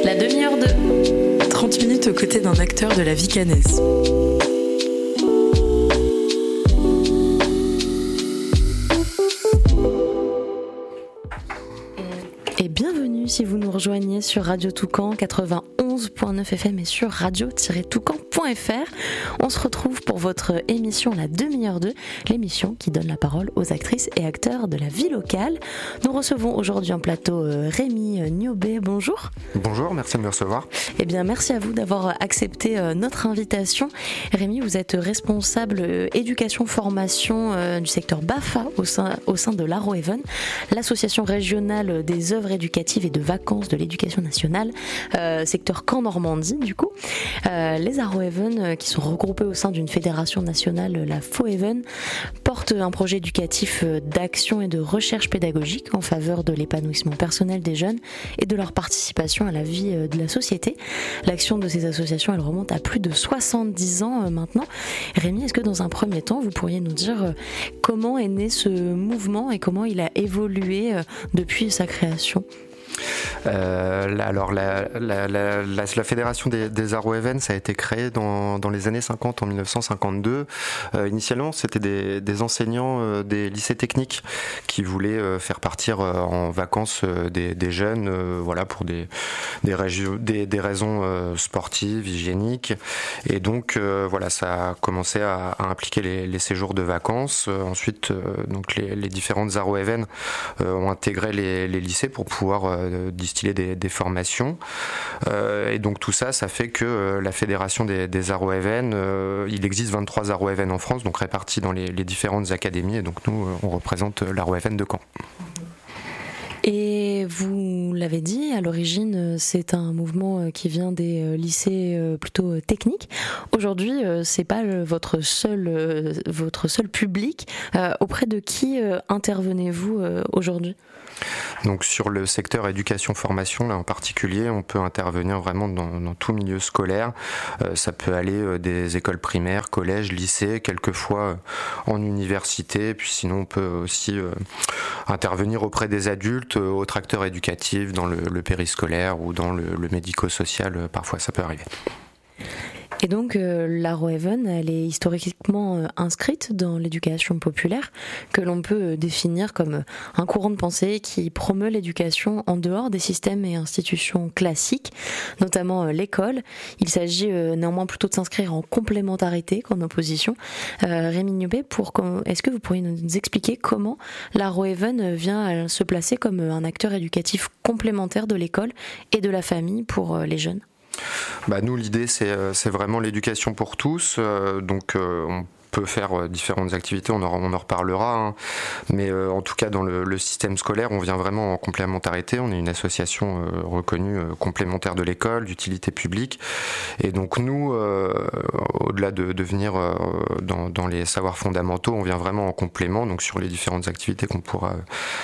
La demi-heure de 30 minutes aux côtés d'un acteur de la vie caennaise. Et bienvenue si vous nous rejoignez sur Radio Toucan 91.9 FM et sur radio-toucan.fr. On se retrouve pour votre émission La demi-heure de, l'émission qui donne la parole aux actrices et acteurs de la vie locale. Nous recevons aujourd'hui en plateau Rémi Niobé. Bonjour. Bonjour, merci de me recevoir. Eh bien, merci à vous d'avoir accepté notre invitation. Rémi, vous êtes responsable éducation-formation du secteur BAFA au sein de l'Arroeven, l'association régionale des œuvres éducatives et de vacances de l'éducation nationale, secteur Caen Normandie du coup. Les Arroeven, qui sont regroupés au sein d'une fédération nationale, la FOEven, portent un projet éducatif d'action et de recherche pédagogique en faveur de l'épanouissement personnel des jeunes et de leur participation à la vie de la société. L'action de ces associations, elle remonte à plus de 70 ans maintenant. Rémi, est-ce que dans un premier temps, vous pourriez nous dire comment est né ce mouvement et comment il a évolué depuis sa création ? Alors la fédération des Arroeven, ça a été créé dans les années 50, en 1952. Initialement, c'était des enseignants des lycées techniques qui voulaient faire partir en vacances des jeunes, voilà, pour des raisons sportives, hygiéniques. Et donc voilà, ça a commencé à impliquer les séjours de vacances. Ensuite, donc les différentes Arroeven ont intégré les lycées pour pouvoir distiller des formations, et donc tout ça fait que la fédération des Arroeven, il existe 23 Arroeven en France, donc répartis dans les différentes académies, et donc nous on représente l'Arroeven de Caen. Et vous l'avez dit, à l'origine, c'est un mouvement qui vient des lycées plutôt techniques. Aujourd'hui, c'est pas votre seul public. Auprès de qui intervenez-vous aujourd'hui ? Donc sur le secteur éducation-formation, là en particulier, on peut intervenir vraiment dans tout milieu scolaire. Ça peut aller des écoles primaires, collèges, lycées, quelquefois en université. Puis sinon, on peut aussi intervenir auprès des adultes, autres acteurs éducatifs, dans le périscolaire ou dans le médico-social. Parfois, ça peut arriver. Et donc l'Arroeven, elle est historiquement inscrite dans l'éducation populaire, que l'on peut définir comme un courant de pensée qui promeut l'éducation en dehors des systèmes et institutions classiques, notamment l'école. Il s'agit néanmoins plutôt de s'inscrire en complémentarité qu'en opposition. Rémi Niobé, est-ce que vous pourriez nous expliquer comment l'Arroeven vient se placer comme un acteur éducatif complémentaire de l'école et de la famille pour les jeunes ? Nous, l'idée, c'est vraiment l'éducation pour tous. Donc, on peut faire différentes activités, on en reparlera. Hein. Mais en tout cas, dans le système scolaire, on vient vraiment en complémentarité. On est une association reconnue complémentaire de l'école, d'utilité publique. Et donc, nous, au-delà de venir dans les savoirs fondamentaux, on vient vraiment en complément, donc sur les différentes activités on pourra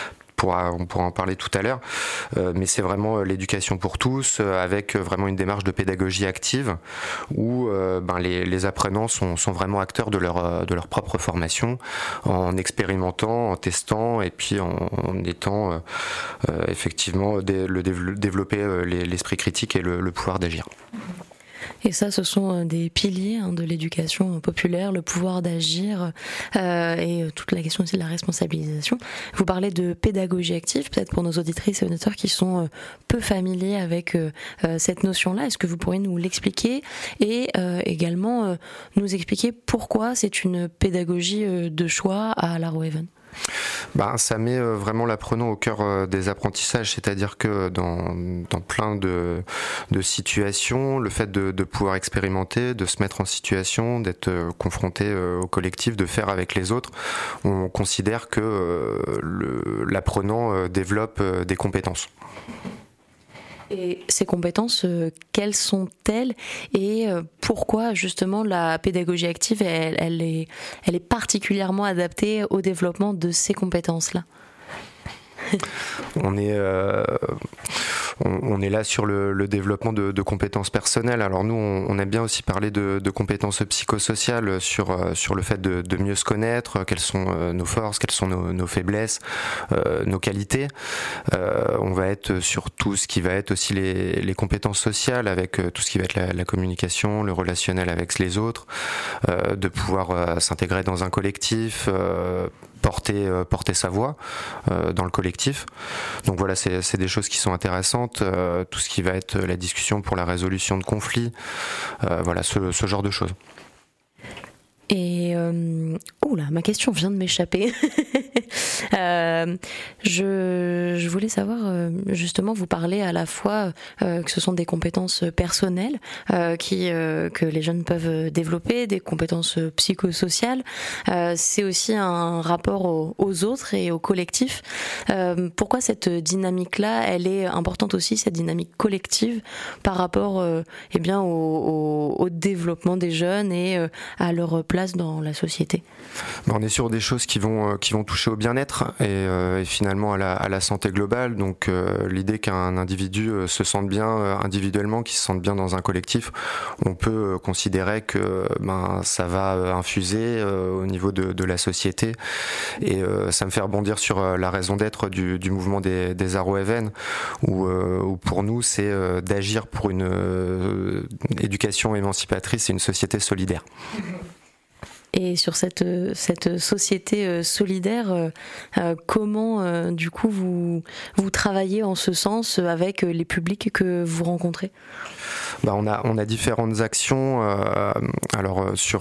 en parler tout à l'heure, mais c'est vraiment l'éducation pour tous, avec vraiment une démarche de pédagogie active où les apprenants sont vraiment acteurs de leur propre formation, en expérimentant, en testant, et puis en étant effectivement développer l'esprit critique et le pouvoir d'agir. Et ça, ce sont des piliers de l'éducation populaire, le pouvoir d'agir et toute la question aussi de la responsabilisation. Vous parlez de pédagogie active, peut-être pour nos auditrices et auditeurs qui sont peu familiers avec cette notion-là. Est-ce que vous pourriez nous l'expliquer et également nous expliquer pourquoi c'est une pédagogie de choix à l'Arroeven ? Ça met vraiment l'apprenant au cœur des apprentissages, c'est-à-dire que dans plein de situations, le fait de pouvoir expérimenter, de se mettre en situation, d'être confronté au collectif, de faire avec les autres, on considère que l'apprenant développe des compétences. Et ces compétences, quelles sont-elles et pourquoi justement la pédagogie active, elle est particulièrement adaptée au développement de ces compétences-là ? on est là sur le développement de compétences personnelles. Alors nous, on aime bien aussi parler de compétences psychosociales sur le fait de mieux se connaître, quelles sont nos forces, quelles sont nos faiblesses, nos qualités. On va être sur tout ce qui va être aussi les compétences sociales, avec tout ce qui va être la communication, le relationnel avec les autres, de pouvoir s'intégrer dans un collectif, porter sa voix dans le collectif. Donc voilà, c'est des choses qui sont intéressantes, tout ce qui va être la discussion pour la résolution de conflits, voilà, ce genre de choses. Et oula, ma question vient de m'échapper. Je voulais savoir, justement, vous parlez à la fois que ce sont des compétences personnelles que les jeunes peuvent développer, des compétences psychosociales. C'est aussi un rapport aux autres et au collectif. Pourquoi cette dynamique-là, elle est importante aussi, cette dynamique collective, par rapport eh bien, au développement des jeunes et à leur place dans la société? On est sur des choses qui vont toucher au bien-être et finalement à la santé globale. Donc l'idée qu'un individu se sente bien individuellement, qu'il se sente bien dans un collectif, on peut considérer que ça va infuser au niveau de la société. Et ça me fait rebondir sur la raison d'être du mouvement des Arrow-Even, où pour nous c'est d'agir pour une éducation émancipatrice et une société solidaire. Et sur cette société solidaire, comment du coup vous travaillez en ce sens avec les publics que vous rencontrez? On a différentes actions. Alors sur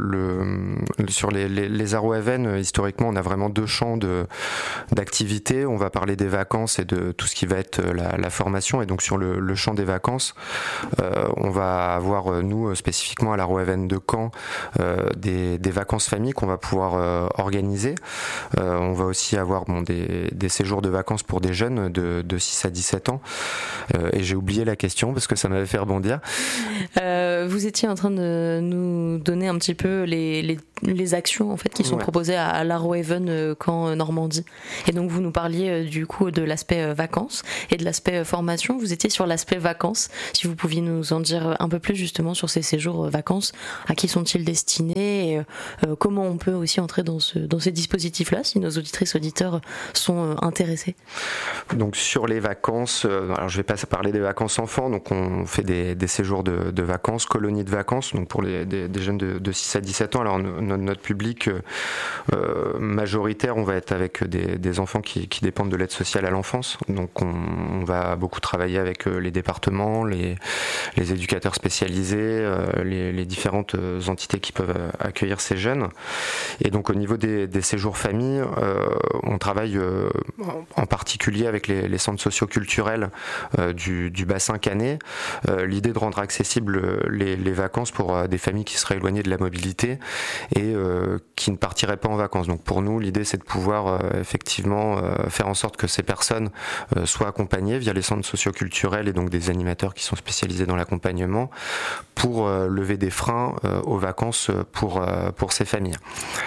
sur les Arrow-Even, historiquement, on a vraiment deux champs d'activité. On va parler des vacances et de tout ce qui va être la formation. Et donc sur le champ des vacances, on va avoir nous spécifiquement à l'Arrow-Even de Caen des vacances familles qu'on va pouvoir organiser. On va aussi avoir des séjours de vacances pour des jeunes de 6 à 17 ans. Et j'ai oublié la question parce que ça m'avait fait rebondir. Vous étiez en train de nous donner un petit peu les actions en fait qui sont proposées à l'Arrow-Even Caen Normandie. Et donc vous nous parliez du coup de l'aspect vacances et de l'aspect formation. Vous étiez sur l'aspect vacances. Si vous pouviez nous en dire un peu plus justement sur ces séjours vacances, à qui sont-ils destinés et comment on peut aussi entrer dans ces dispositifs-là si nos auditrices auditeurs sont intéressés. Donc sur les vacances, alors je vais pas parler des vacances enfants, donc on fait des séjours de vacances, colonies de vacances, donc pour des jeunes de 6 à 17 ans. Alors notre public majoritaire, on va être avec des enfants qui dépendent de l'aide sociale à l'enfance, donc on va beaucoup travailler avec les départements, les éducateurs spécialisés, les différentes entités qui peuvent accueillir ces jeunes. Et donc au niveau des séjours famille, on travaille en particulier avec les centres socio-culturels du bassin canet. L'idée de rendre accessibles les vacances pour des familles qui seraient éloignées de la mobilité et qui ne partiraient pas en vacances. Donc pour nous, l'idée c'est de pouvoir effectivement faire en sorte que ces personnes soient accompagnées via les centres socio-culturels et donc des animateurs qui sont spécialisés dans l'accompagnement pour lever des freins aux vacances pour ces familles.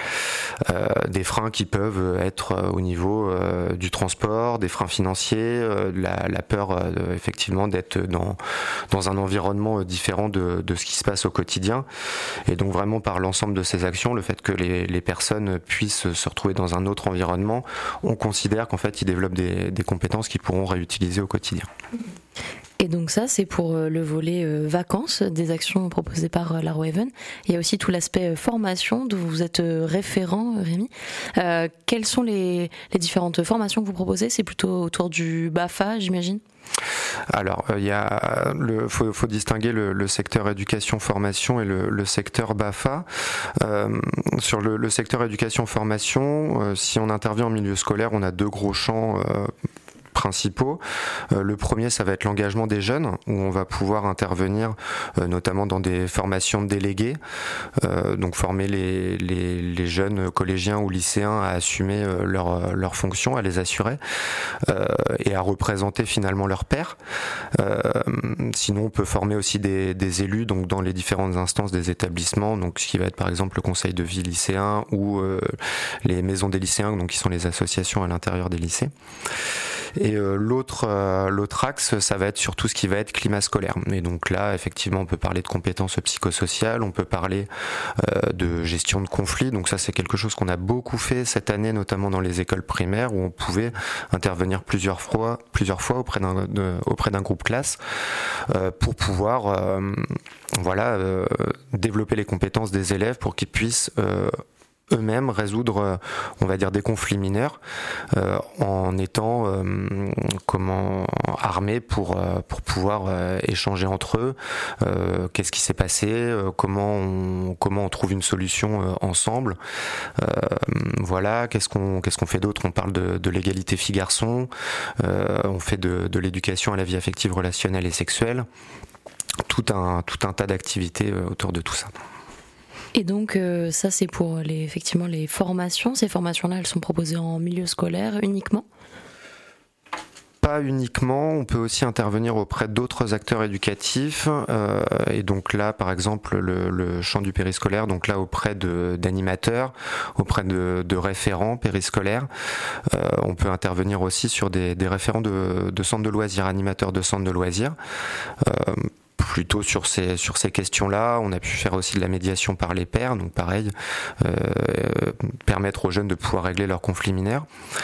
Des freins qui peuvent être au niveau du transport, des freins financiers, la peur effectivement d'être dans un environnement différent de ce qui se passe au quotidien. Et donc vraiment par l'ensemble de ces actions, le fait que les personnes puissent se retrouver dans un autre environnement, on considère qu'en fait ils développent des compétences qu'ils pourront réutiliser au quotidien. Et donc ça, c'est pour le volet vacances, des actions proposées par l'Arrow-Even. Il y a aussi tout l'aspect formation, dont vous êtes référent, Rémi. Quelles sont les différentes formations que vous proposez? C'est plutôt autour du BAFA, j'imagine? Alors, faut distinguer le secteur éducation-formation et le secteur BAFA. Sur le secteur éducation-formation, si on intervient en milieu scolaire, on a deux gros champs principaux. Le premier, ça va être l'engagement des jeunes, où on va pouvoir intervenir notamment dans des formations de délégués, donc former les jeunes collégiens ou lycéens à assumer leurs fonctions, à les assurer et à représenter finalement leurs pairs. Sinon, on peut former aussi des élus donc dans les différentes instances des établissements, donc ce qui va être par exemple le conseil de vie lycéen ou les maisons des lycéens, donc qui sont les associations à l'intérieur des lycées. Et l'autre axe, ça va être sur tout ce qui va être climat scolaire. Et donc là, effectivement, on peut parler de compétences psychosociales, on peut parler de gestion de conflits. Donc ça, c'est quelque chose qu'on a beaucoup fait cette année, notamment dans les écoles primaires, où on pouvait intervenir plusieurs fois auprès d'un groupe classe pour pouvoir développer les compétences des élèves pour qu'ils puissent eux-mêmes résoudre, on va dire, des conflits mineurs en étant armés pour pouvoir échanger entre eux. Qu'est-ce qui s'est passé, comment on trouve une solution ensemble. Qu'est-ce qu'on fait d'autre. On parle de l'égalité filles-garçons, on fait de l'éducation à la vie affective, relationnelle et sexuelle. Tout un tas d'activités autour de tout ça. Et donc ça c'est pour effectivement les formations. Ces formations-là, elles sont proposées en milieu scolaire uniquement ? Pas uniquement, on peut aussi intervenir auprès d'autres acteurs éducatifs et donc là par exemple le champ du périscolaire, donc là auprès d'animateurs, auprès de référents périscolaires. On peut intervenir aussi sur des référents de centres de loisirs, animateurs de centres de loisirs. Plutôt sur ces questions-là. On a pu faire aussi de la médiation par les pairs, donc pareil, permettre aux jeunes de pouvoir régler leurs conflits mineurs.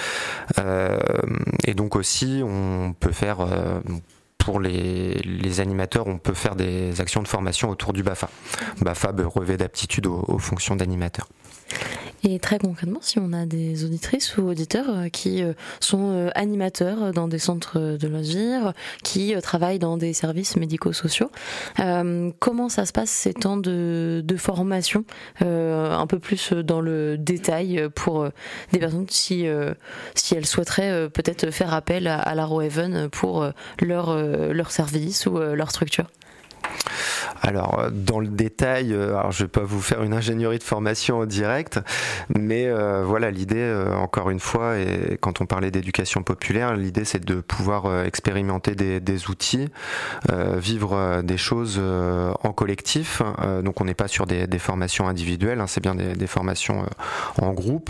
Et donc aussi, on peut faire, pour les animateurs, on peut faire des actions de formation autour du BAFA. BAFA, brevet d'aptitude aux fonctions d'animateur. Et très concrètement, si on a des auditrices ou auditeurs qui sont animateurs dans des centres de loisirs, qui travaillent dans des services médico-sociaux, comment ça se passe ces temps de formation, un peu plus dans le détail pour des personnes si elles souhaiteraient peut-être faire appel à la Rohaven pour leur service ou leur structure? Alors, dans le détail, je vais pas vous faire une ingénierie de formation en direct, mais l'idée, encore une fois, et quand on parlait d'éducation populaire, l'idée c'est de pouvoir expérimenter des outils, vivre des choses en collectif. Donc on n'est pas sur des formations individuelles, c'est bien des formations en groupe.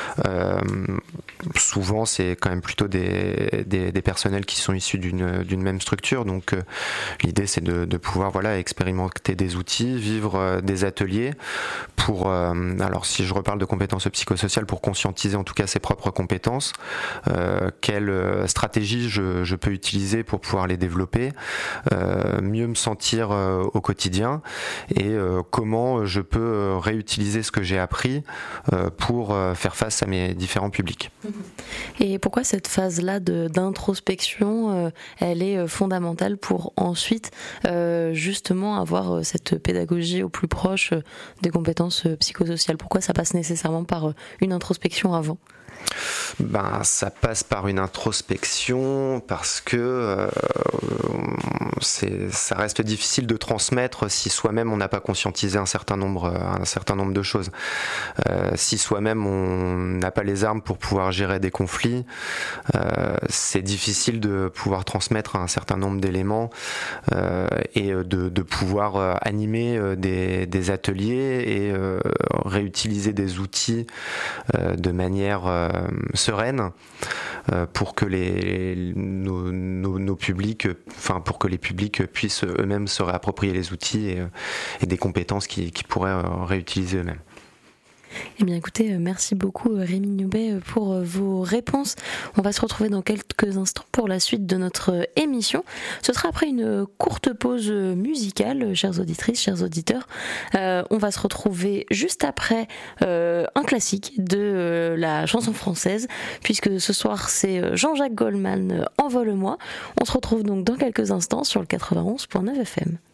Souvent, c'est quand même plutôt des personnels qui sont issus d'une même structure. Donc l'idée c'est de pouvoir expérimenter des outils, vivre des ateliers pour, alors si je reparle de compétences psychosociales, pour conscientiser en tout cas ses propres compétences, quelles stratégies je peux utiliser pour pouvoir les développer, mieux me sentir au quotidien et comment je peux réutiliser ce que j'ai appris pour faire face à mes différents publics. Et pourquoi cette phase-là d'introspection, elle est fondamentale pour ensuite justement avoir cette pédagogie au plus proche des compétences psychosociales? Pourquoi ça passe nécessairement par une introspection avant? Ça passe par une introspection parce que ça reste difficile de transmettre si soi-même on n'a pas conscientisé un certain nombre de choses. Si soi-même on n'a pas les armes pour pouvoir gérer des conflits, c'est difficile de pouvoir transmettre un certain nombre d'éléments et de pouvoir animer des ateliers et réutiliser des outils de manière sereine pour que nos publics, pour que les publics puissent eux-mêmes se réapproprier les outils et des compétences qu'ils pourraient réutiliser eux-mêmes. Eh bien écoutez, merci beaucoup Rémi Nioubet pour vos réponses. On va se retrouver dans quelques instants pour la suite de notre émission. Ce sera après une courte pause musicale, chères auditrices, chers auditeurs. On va se retrouver juste après un classique de la chanson française, puisque ce soir c'est Jean-Jacques Goldman, Envole-moi. On se retrouve donc dans quelques instants sur le 91.9 FM.